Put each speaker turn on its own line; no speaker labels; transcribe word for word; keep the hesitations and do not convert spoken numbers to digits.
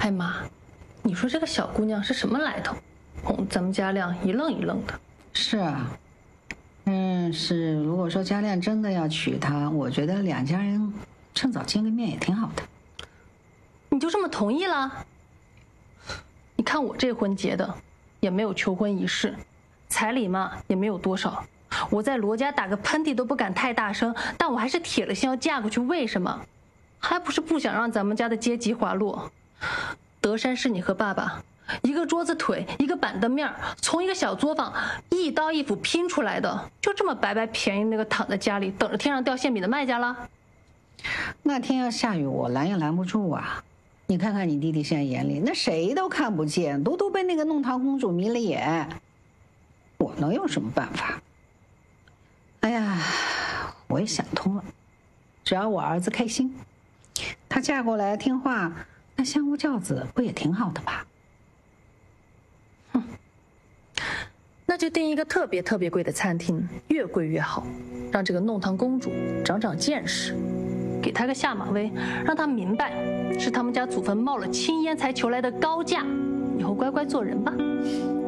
哎妈，你说这个小姑娘是什么来头？哄咱们嘉亮一愣一愣的。
是啊，嗯，是。如果说嘉亮真的要娶她，我觉得两家人趁早见个面也挺好的。
你就这么同意了？你看我这婚结的，也没有求婚仪式，彩礼嘛也没有多少。我在罗家打个喷嚏都不敢太大声，但我还是铁了心要嫁过去。为什么？还不是不想让咱们家的阶级滑落。德山是你和爸爸一个桌子腿一个板凳面，从一个小作坊一刀一斧拼出来的，就这么白白便宜那个躺在家里等着天上掉馅饼的卖家了？
那天要下雨，我拦也拦不住啊！你看看你弟弟现在眼里，那谁都看不见，都都被那个弄堂公主迷了眼，我能有什么办法？哎呀，我也想通了，只要我儿子开心，她嫁过来听话，那相夫教子不也挺好的吧？
哼，那就订一个特别特别贵的餐厅，越贵越好，让这个弄堂公主长长见识，给她个下马威，让她明白是他们家祖坟冒了青烟才求来的高价，以后乖乖做人吧。